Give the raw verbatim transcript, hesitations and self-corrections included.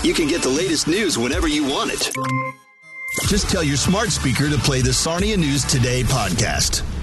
you can get the latest news whenever you want it. Just tell your smart speaker to play the Sarnia News Today podcast.